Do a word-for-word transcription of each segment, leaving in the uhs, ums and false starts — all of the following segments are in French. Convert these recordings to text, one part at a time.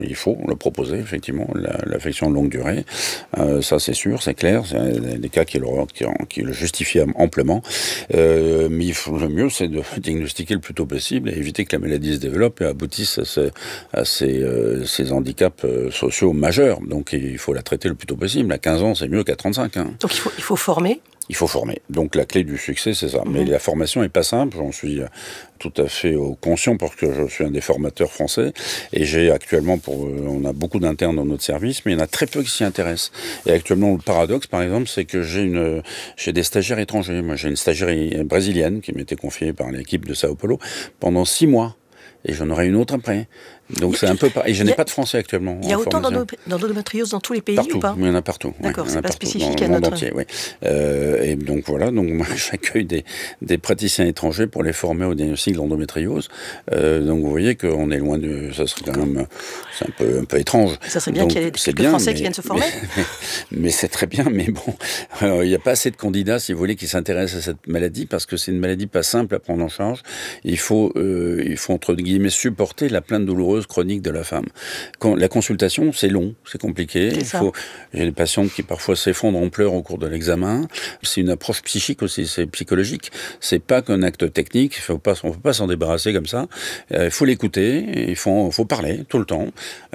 Il faut le proposer, effectivement, la, l'affection de longue durée. Euh, ça, c'est sûr, c'est clair. C'est des cas qui le, qui, qui le justifient amplement. Euh, mais il faut, le mieux, c'est de diagnostiquer le plus tôt possible et éviter que la maladie se développe et aboutisse à ces, à ces, euh, ces handicaps euh, sociaux majeurs. Donc, il faut la traiter le plus tôt possible. À quinze ans, c'est mieux qu'à trente-cinq. Hein. Donc, il faut, il faut former. Il faut former. Donc la clé du succès, c'est ça. Mmh. Mais la formation n'est pas simple. J'en suis tout à fait conscient parce que je suis un des formateurs français. Et j'ai actuellement, pour, on a beaucoup d'internes dans notre service, mais il y en a très peu qui s'y intéressent. Et actuellement, le paradoxe, par exemple, c'est que j'ai, une, j'ai des stagiaires étrangers. Moi, j'ai une stagiaire brésilienne qui m'était confiée par l'équipe de Sao Paulo pendant six mois. Et j'en aurai une autre après. Donc c'est un peu pareil. Et je n'ai a, pas de français actuellement. Il y a autant d'endométriose dans tous les pays partout, ou pas ? Il y en a partout. D'accord, ouais, c'est pas partout, spécifique dans à le monde notre... entier, oui. Euh, et donc voilà, donc moi j'accueille des, des praticiens étrangers pour les former au diagnostic de l'endométriose. Euh, donc vous voyez qu'on est loin de... Ça serait quand même... C'est un peu, un peu étrange. Ça serait bien donc, qu'il y ait des bien, Français mais, qui viennent se former. Mais, mais, mais c'est très bien, mais bon, il n'y a pas assez de candidats, si vous voulez, qui s'intéressent à cette maladie parce que c'est une maladie pas simple à prendre en charge. Il faut, euh, il faut entre guillemets, supporter la plainte douloureuse chronique de la femme. Quand, la consultation, c'est long, c'est compliqué. C'est il faut, j'ai des patientes qui parfois s'effondrent en pleurs au cours de l'examen. C'est une approche psychique aussi, c'est psychologique. C'est pas qu'un acte technique. Il faut pas, on ne peut pas s'en débarrasser comme ça. Il euh, faut l'écouter. Il faut, faut parler tout le temps,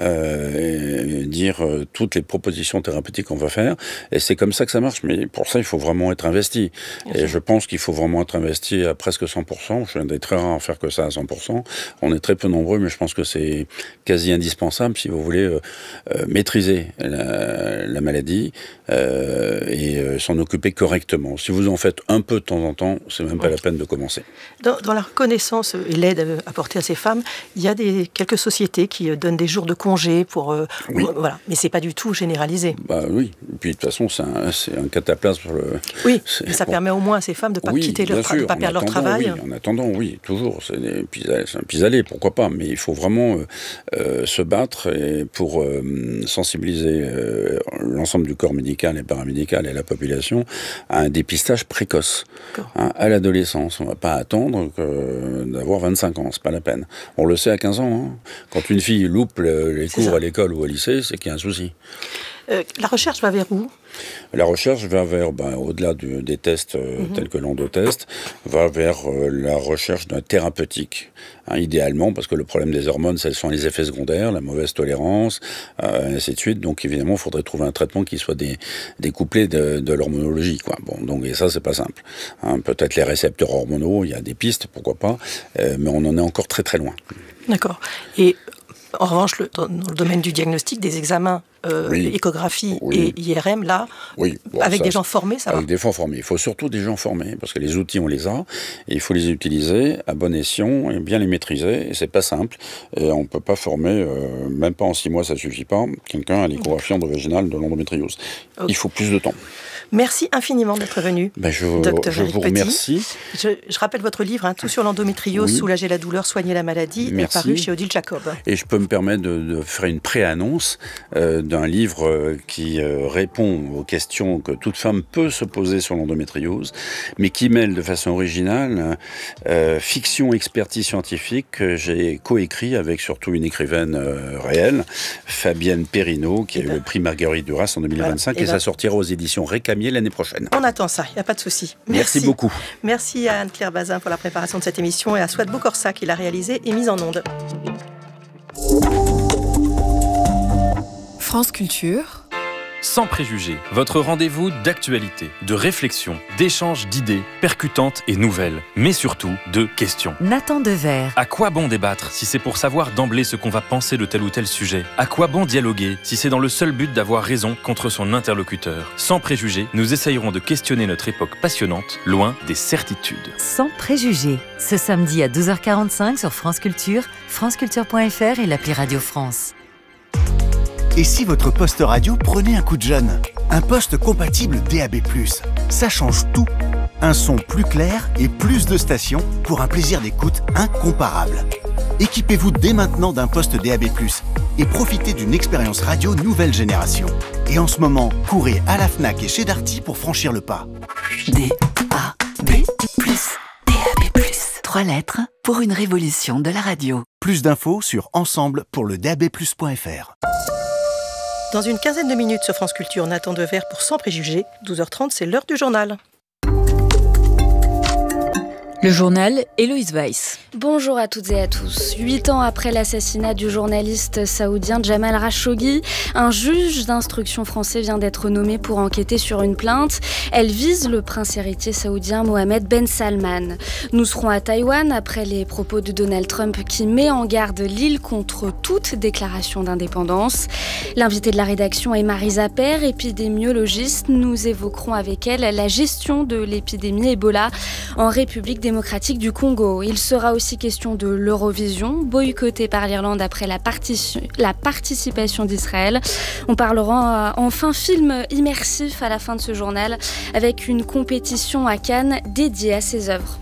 euh, et dire euh, toutes les propositions thérapeutiques qu'on va faire. Et c'est comme ça que ça marche. Mais pour ça, il faut vraiment être investi. Bien et sûr. Je pense qu'il faut vraiment être investi à presque cent pour cent. Je suis un des très rares à faire que ça à cent pour cent. On est très peu nombreux, mais je pense que c'est quasi indispensable si vous voulez euh, euh, maîtriser la, la maladie euh, et euh, s'en occuper correctement. Si vous en faites un peu de temps en temps, c'est même pas oui. la peine de commencer. Dans, dans la reconnaissance et l'aide apportée à ces femmes, il y a des, quelques sociétés qui donnent des jours de congé pour... Euh, oui. pour voilà. Mais c'est pas du tout généralisé. Bah oui, et puis de toute façon, c'est un, c'est un cataplasme sur le... Oui, mais ça bon. permet au moins à ces femmes de ne pas, oui, quitter leur, sûr, de pas perdre attendant, leur travail. Oui, en attendant, oui, toujours. C'est, des, c'est un pis-aller, pourquoi pas, mais il faut vraiment euh, euh, se battre et pour euh, sensibiliser euh, l'ensemble du corps médical et paramédical et la population à un dépistage précoce, hein, à l'adolescence. On ne va pas attendre que, d'avoir vingt-cinq ans, c'est pas la peine. On le sait à quinze ans. Hein. Quand une fille loupe le, les c'est cours ça. à l'école ou au lycée, c'est qu'il y a un souci. Euh, la recherche va vers où ? La recherche va vers, ben, au-delà du, des tests euh, mm-hmm. tels que l'endotest, va vers euh, la recherche d'un thérapeutique, hein, idéalement, parce que le problème des hormones, ce sont les effets secondaires, la mauvaise tolérance, euh, ainsi de suite. Donc évidemment, il faudrait trouver un traitement qui soit des, découplé de, de l'hormonologie, quoi. Bon, donc et ça, c'est pas simple. Hein, peut-être les récepteurs hormonaux, il y a des pistes, pourquoi pas, euh, mais on en est encore très très loin. D'accord. Et en revanche, le, dans le domaine du diagnostic, des examens, euh, oui. échographie oui. et I R M, là, oui. bon, avec ça, des gens formés, ça avec va. des gens formés. Il faut surtout des gens formés, parce que les outils, on les a, et il faut les utiliser à bon escient et bien les maîtriser, et c'est pas simple. Et on peut pas former, euh, même pas en six mois, ça suffit pas, quelqu'un à l'échographie vaginale de l'endométriose. Okay. Il faut plus de temps. Merci infiniment d'être venu, ben je, docteur Je vous remercie. Je, je rappelle votre livre, hein, Tout sur l'endométriose, oui. Soulager la douleur, soigner la maladie, est paru chez Odile Jacob. Et je peux me permettre de, de faire une pré-annonce euh, d'un livre euh, qui euh, répond aux questions que toute femme peut se poser sur l'endométriose, mais qui mêle de façon originale euh, fiction, expertise scientifique que j'ai coécrit avec surtout une écrivaine euh, réelle, Fabienne Perrineau, qui et a ben, eu le prix Marguerite Duras en deux mille vingt-cinq, voilà, et, et ben, ça sortira aux éditions Récamier l'année prochaine. On attend ça, il n'y a pas de souci. Merci. Merci beaucoup. Merci à Anne-Claire Bazin pour la préparation de cette émission et à Souad Boukorsa qui l'a réalisée et mise en onde. France Culture. Sans préjugés, votre rendez-vous d'actualité, de réflexion, d'échanges d'idées percutantes et nouvelles, mais surtout de questions. Nathan Dever. À quoi bon débattre si c'est pour savoir d'emblée ce qu'on va penser de tel ou tel sujet ? À quoi bon dialoguer si c'est dans le seul but d'avoir raison contre son interlocuteur ? Sans préjugés, nous essayerons de questionner notre époque passionnante, loin des certitudes. Sans préjugés, ce samedi à douze heures quarante-cinq sur France Culture, franceculture point f r et l'appli Radio France. Et si votre poste radio prenait un coup de jeune ? Un poste compatible D A B plus. Ça change tout. Un son plus clair et plus de stations pour un plaisir d'écoute incomparable. Équipez-vous dès maintenant d'un poste D A B plus et profitez d'une expérience radio nouvelle génération. Et en ce moment, courez à la Fnac et chez Darty pour franchir le pas. D A B plus. D A B plus. Trois lettres, pour une révolution de la radio. Plus d'infos sur ensemble pour le d a b plus point f r. Dans une quinzaine de minutes sur France Culture, Nathan Dever pour Sans Préjugés. douze heures trente, c'est l'heure du journal. Le journal, Héloïse Weiss. Bonjour à toutes et à tous. Huit ans après l'assassinat du journaliste saoudien Jamal Khashoggi, un juge d'instruction français vient d'être nommé pour enquêter sur une plainte. Elle vise le prince héritier saoudien Mohammed Ben Salman. Nous serons à Taïwan après les propos de Donald Trump qui met en garde l'île contre toute déclaration d'indépendance. L'invitée de la rédaction est Marisa Père, épidémiologiste. Nous évoquerons avec elle la gestion de l'épidémie Ebola en République démocratique du Congo. Il sera aussi question de l'Eurovision, boycottée par l'Irlande après la, partici- la participation d'Israël. On parlera euh, enfin film immersif à la fin de ce journal avec une compétition à Cannes dédiée à ses œuvres.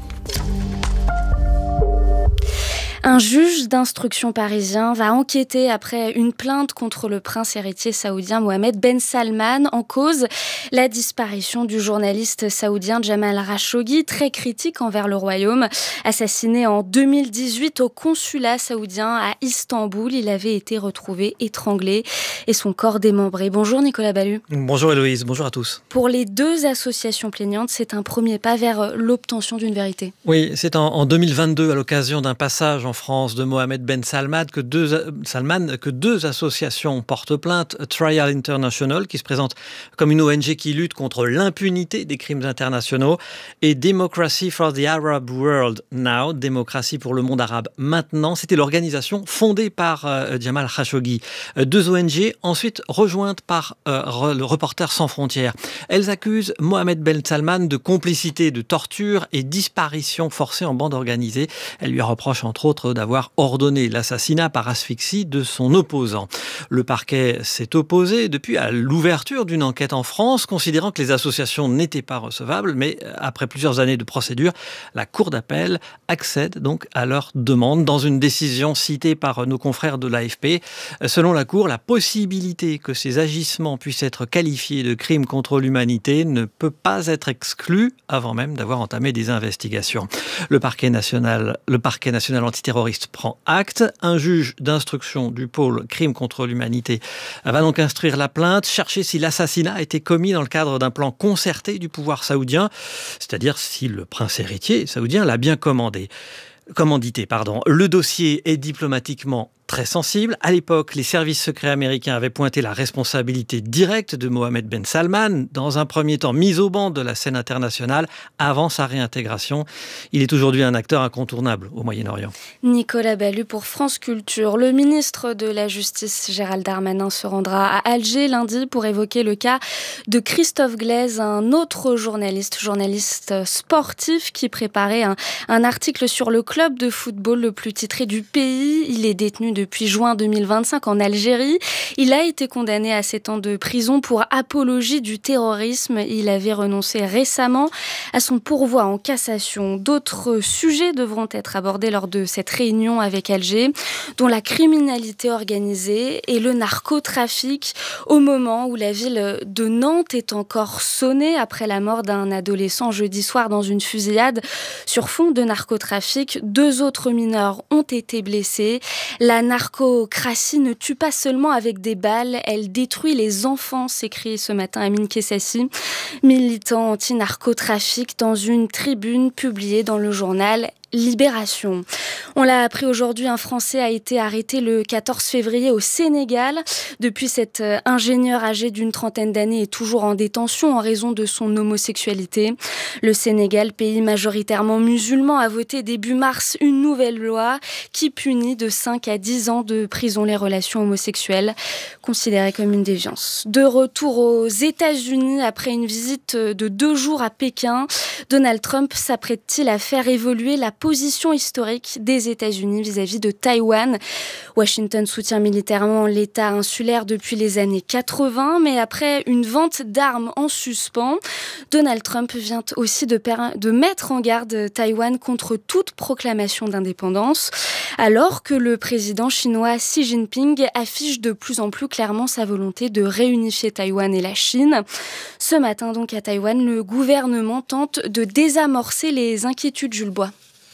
Un juge d'instruction parisien va enquêter après une plainte contre le prince héritier saoudien Mohammed Ben Salman, en cause la disparition du journaliste saoudien Jamal Khashoggi, très critique envers le royaume. Assassiné en deux mille dix-huit au consulat saoudien à Istanbul, il avait été retrouvé étranglé et son corps démembré. Bonjour Nicolas Ballu. Bonjour Héloïse, bonjour à tous. Pour les deux associations plaignantes, c'est un premier pas vers l'obtention d'une vérité. Oui, c'est en, en deux mille vingt-deux, à l'occasion d'un passage en France de Mohammed Ben Salman, que deux, Salman, que deux associations portent plainte. Trial International, qui se présente comme une O N G qui lutte contre l'impunité des crimes internationaux, et Democracy for the Arab World Now, démocratie pour le monde arabe maintenant. C'était l'organisation fondée par euh, Jamal Khashoggi. Euh, deux O N G ensuite rejointes par euh, le Reporters sans frontières. Elles accusent Mohammed Ben Salman de complicité, de torture et disparition forcée en bande organisée. Elles lui reprochent entre autres d'avoir ordonné l'assassinat par asphyxie de son opposant. Le parquet s'est opposé depuis à l'ouverture d'une enquête en France, considérant que les associations n'étaient pas recevables, mais après plusieurs années de procédure, la Cour d'appel accède donc à leur demande dans une décision citée par nos confrères de l'A F P. Selon la Cour, la possibilité que ces agissements puissent être qualifiés de crimes contre l'humanité ne peut pas être exclue avant même d'avoir entamé des investigations. Le parquet national, le parquet national antiterroriste prend acte. Un juge d'instruction du pôle crime contre l'humanité va donc instruire la plainte, chercher si l'assassinat a été commis dans le cadre d'un plan concerté du pouvoir saoudien, c'est-à-dire si le prince héritier saoudien l'a bien commandé. Commandité, pardon. Le dossier est diplomatiquement très sensible. À l'époque, les services secrets américains avaient pointé la responsabilité directe de Mohammed Ben Salman, dans un premier temps mis au banc de la scène internationale avant sa réintégration. Il est aujourd'hui un acteur incontournable au Moyen-Orient. Nicolas Ballu pour France Culture. Le ministre de la Justice, Gérald Darmanin, se rendra à Alger lundi pour évoquer le cas de Christophe Glaise, un autre journaliste, journaliste sportif qui préparait un, un article sur le club de football le plus titré du pays. Il est détenu depuis juin deux mille vingt-cinq en Algérie. Il a été condamné à sept ans de prison pour apologie du terrorisme. Il avait renoncé récemment à son pourvoi en cassation. D'autres sujets devront être abordés lors de cette réunion avec Alger, dont la criminalité organisée et le narcotrafic, au moment où la ville de Nantes est encore sonnée après la mort d'un adolescent jeudi soir dans une fusillade sur fond de narcotrafic. Deux autres mineurs ont été blessés. La narcocratie ne tue pas seulement avec des balles, elle détruit les enfants, s'écrie ce matin Amine Kessassi, militant anti-narcotrafic, dans une tribune publiée dans le journal Libération. On l'a appris aujourd'hui, un Français a été arrêté le quatorze février au Sénégal. Depuis, cet ingénieur âgé d'une trentaine d'années est toujours en détention en raison de son homosexualité. Le Sénégal, pays majoritairement musulman, a voté début mars une nouvelle loi qui punit de cinq à dix ans de prison les relations homosexuelles, considérées comme une déviance. De retour aux États-Unis après une visite de deux jours à Pékin, Donald Trump s'apprête-t-il à faire évoluer la position historique des États-Unis vis-à-vis de Taïwan? Washington soutient militairement l'État insulaire depuis les années quatre-vingts, mais après une vente d'armes en suspens, Donald Trump vient aussi de, per- de mettre en garde Taïwan contre toute proclamation d'indépendance, alors que le président chinois Xi Jinping affiche de plus en plus clairement sa volonté de réunifier Taïwan et la Chine. Ce matin donc à Taïwan, le gouvernement tente de désamorcer les inquiétudes, Jules Bois.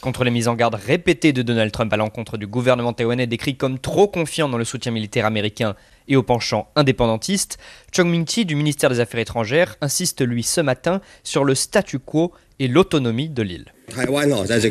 Contre les mises en garde répétées de Donald Trump à l'encontre du gouvernement taïwanais décrit comme trop confiant dans le soutien militaire américain et au penchant indépendantiste, Chong Ming-chi du ministère des Affaires étrangères insiste lui ce matin sur le statu quo et l'autonomie de l'île.